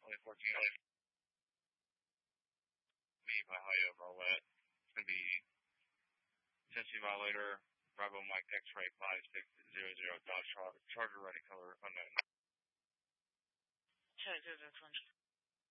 2014 made by Ohio Marlette. It's going to be Tennessee Violator, Bravo Mike X-Ray 5600 Dodge Charger, running color unknown. Charger, this one.